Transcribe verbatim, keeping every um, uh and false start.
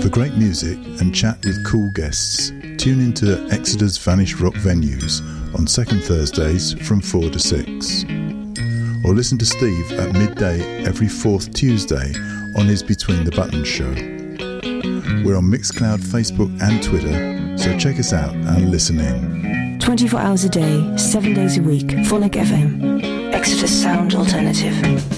great music and chat with cool guests, tune into Exeter's Vanished Rock venues on second Thursdays from four to six. Or listen to Steve at midday every fourth Tuesday on his Between the Buttons show. We're on Mixcloud, Facebook and Twitter, so check us out and listen in. twenty-four hours a day, seven days a week, Phonic F M. Exeter's sound alternative.